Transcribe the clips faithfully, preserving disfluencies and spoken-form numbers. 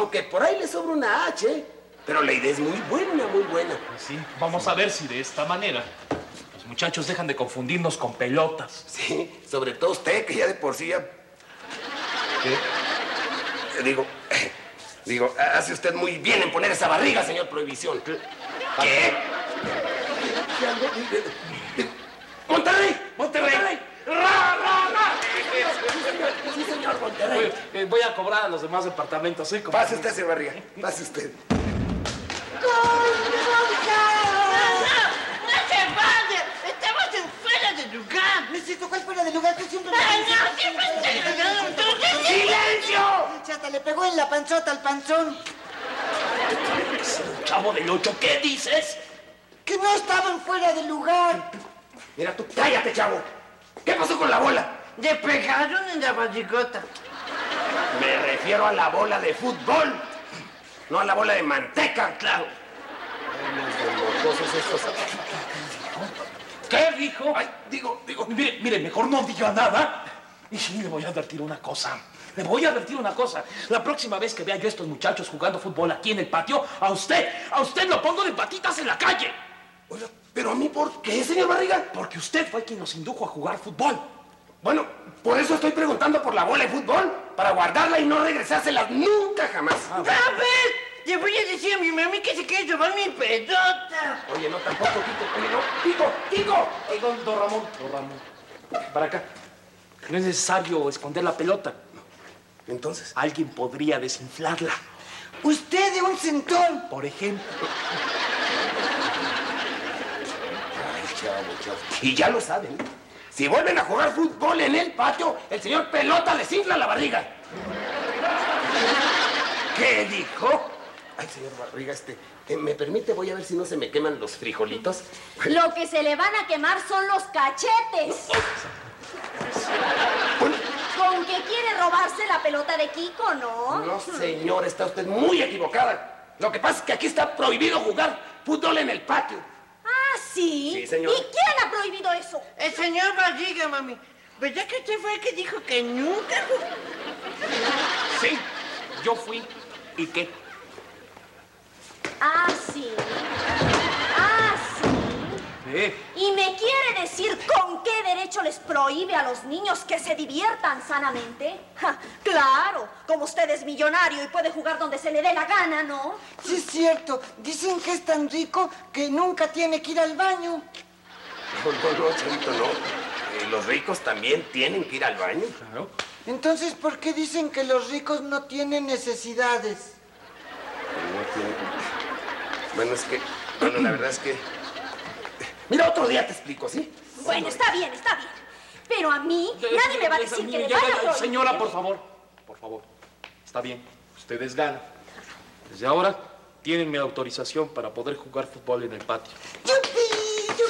Aunque por ahí le sobra una H, ¿eh? Pero la idea es muy buena, muy buena. Pues sí, vamos a ver si de esta manera los muchachos dejan de confundirnos con pelotas. Sí, sobre todo usted, que ya de por sí ya... ¿Qué? Eh, Digo, eh, digo, hace usted muy bien en poner esa barriga, señor Prohibición. ¿Qué? ¿Qué? ¡Monterrey! ¡Monterrey! ¡Monterrey! ¡Ra, ra, ra! Sí, señor, Monterrey. Oye, eh, voy a cobrar a los demás departamentos, ¿sí? Como- Pase usted, señor Barriga. Pase usted. ¡Estamos en fuera de lugar! Necesito cuál fuera de lugar que siempre... ¡Ay, no! ¡Siempre estoy... ¡Silencio! Chata, le pegó en la panzota al panzón. Chavo del ocho, ¿qué dices? Que no estaban fuera de lugar. Mira tú, cállate, chavo. ¿Qué pasó con la bola? Le pegaron en la barrigota. Me refiero a la bola de fútbol, no a la bola de manteca, claro. ¿Qué dijo? Ay, digo, digo... Mire, mire, mejor no diga nada. Y sí, le voy a advertir una cosa. Le voy a advertir una cosa. La próxima vez que vea yo a estos muchachos jugando fútbol aquí en el patio, a usted, a usted lo pongo de patitas en la calle. Oiga, ¿pero a mí por qué, señor Barriga? Porque usted fue quien nos indujo a jugar fútbol. Bueno, por eso estoy preguntando por la bola de fútbol, para guardarla y no regresársela nunca jamás. ¡A ver! Le voy a decir a mi mami que se quiere robar mi pelota. Oye, no, tampoco, Kiko. Oye, no, Kiko, Kiko. Ay, don, don Ramón, don Ramón. Para acá. No es necesario esconder la pelota. Entonces, Alguien podría desinflarla. Usted de un centón. Por ejemplo. ay, chavo, chavo. Y ya lo saben. Si vuelven a jugar fútbol en el patio, el señor Pelota les infla la barriga. ¿Qué dijo? Ay, señor Barriga, este, eh, ¿me permite? Voy a ver si no se me queman los frijolitos. Lo que se le van a quemar son los cachetes. Bueno, ¿Con qué quiere robarse la pelota de Kiko, no? no, señor, está usted muy equivocada. Lo que pasa es que aquí está prohibido jugar fútbol en el patio. Ah, ¿sí? Sí, señor. ¿Y quién ha prohibido eso? El señor Barriga, mami. ¿Verdad que usted fue el que dijo que nunca jugó? Sí, yo fui. ¿Y qué? Ah, sí. Ah, sí. ¿Eh? ¿Y me quiere decir con qué derecho les prohíbe a los niños que se diviertan sanamente? Ja, claro, como usted es millonario y puede jugar donde se le dé la gana, ¿no? Sí, es cierto. Dicen que es tan rico que nunca tiene que ir al baño. No, no, no, chavito, no. Eh, los ricos también tienen que ir al baño. Claro. Entonces, ¿por qué dicen que los ricos no tienen necesidades? No tienen- Bueno, es que... Bueno, la verdad es que... Mira, otro día te explico, ¿sí? Bueno, está bien, está bien. Pero a mí nadie me va a decir que le Ya, vaya ya, a prohibir. Señora, por favor. Por favor. Está bien. Ustedes ganan. Desde ahora tienen mi autorización para poder jugar fútbol en el patio. ¡Yupi! ¡Yupi!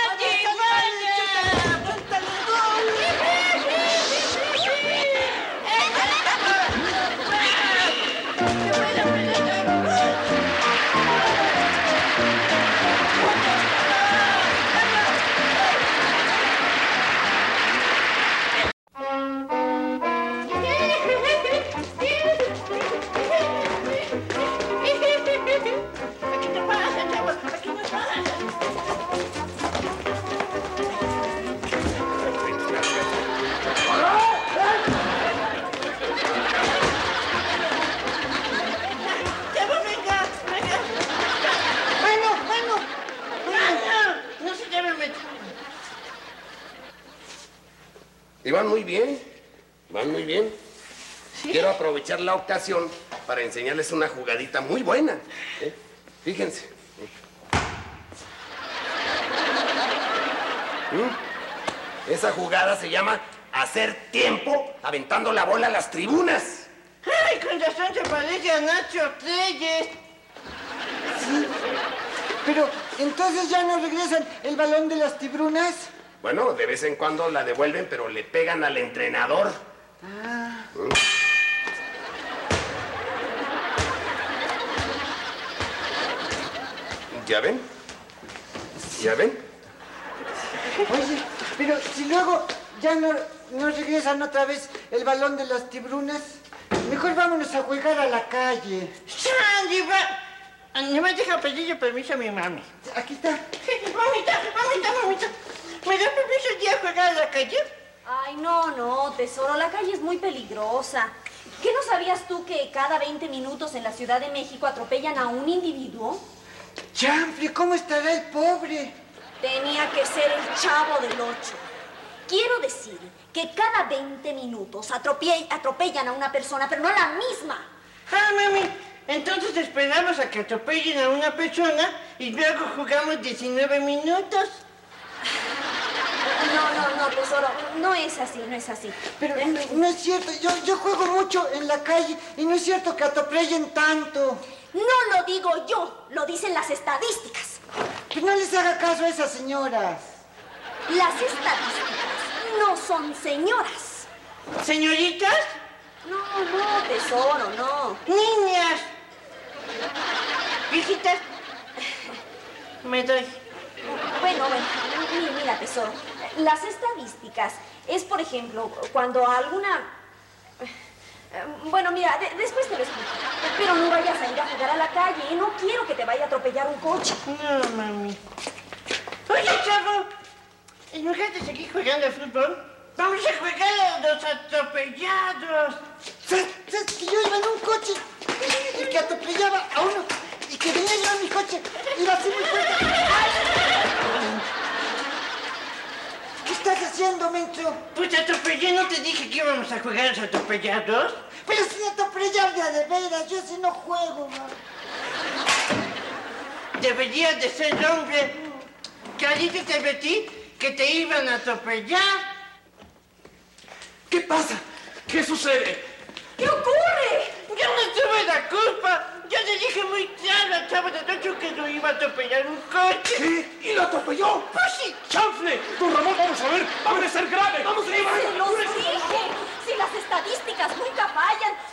Aquí no pasa, chavo. Aquí no pasa. Chavo, venga, venga. Bueno, bueno. No, no se debe meter. Y van muy bien, van muy bien. Quiero aprovechar la ocasión para enseñarles una jugadita muy buena. ¿eh? Fíjense. ¿Mm? Esa jugada se llama hacer tiempo aventando la bola a las tribunas. Ay, con razón se parece a Nacho Reyes. Pero, ¿entonces ya no regresan el balón de las tibrunas? Bueno, de vez en cuando la devuelven, pero le pegan al entrenador. ¿Mm? ¿Ya ven? ¿Ya ven? Oye, pero si luego ya no, no regresan otra vez el balón de las tibrunas. Mejor vámonos a jugar a la calle. Sandy, va. No me deja pedirle permiso a mi mami. Aquí está. Mamita, mamita, mamita. ¿Me da permiso el día a jugar a la calle? Ay, no, no, tesoro, la calle es muy peligrosa. ¿Qué no sabías tú que cada veinte minutos en la Ciudad de México atropellan a un individuo? Chanfle, ¿cómo estará el pobre? Tenía que ser el Chavo del Ocho. Quiero decir que cada veinte minutos atrope- atropellan a una persona, pero no a la misma. Ah, mami, entonces esperamos a que atropellen a una persona y luego jugamos diecinueve minutos. No, no, no, tesoro, no es así, no es así. Pero no, no es cierto, yo, yo juego mucho en la calle y no es cierto que atropellen tanto. No lo digo yo, lo dicen las estadísticas. Pues no les haga caso a esas señoras. Las estadísticas no son señoras. ¿Señoritas? No, no, tesoro, no. Niñas. Viejitas. Me doy. Bueno, bueno, mi- mira, tesoro. Las estadísticas es, por ejemplo, cuando alguna... Bueno, mira, de- después te lo explico. Pero no vayas a ir a jugar a la calle. No quiero que te vaya a atropellar un coche. No, mami. Oye, Chavo, en lugar de seguir jugando al fútbol, vamos a jugar a los atropellados. ¿Sabes, sabes que yo iba en un coche y que atropellaba a uno y que venía yo en mi coche? Iba así muy fuerte. ¿Qué estás haciendo, menso? Pues atropellé, ¿no te dije que íbamos a jugar a los atropellados? Pero sin atropellar de a de veras, yo así no juego, man. Deberías de ser hombre. Clarito te advertí que te iban a atropellar. ¿Qué pasa? ¿Qué sucede? ¿Qué ocurre? Yo no tuve la culpa. Yo le dije muy claro al Chavo del Ocho que no iba a atropellar un coche. ¿Qué? ¿Y lo atropelló? Pues sí. ¡Chanfle! ¡Don Ramón, vamos a ver! ¡Va a ser grave! ¡Vamos a Se los dije. Si las estadísticas nunca fallan,